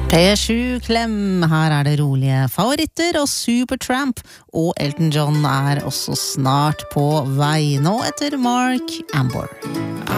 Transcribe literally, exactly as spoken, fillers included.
P sju Klem, her er det rolige favoritter og Supertramp, og Elton John er også snart på vei nå etter Mark Ambor.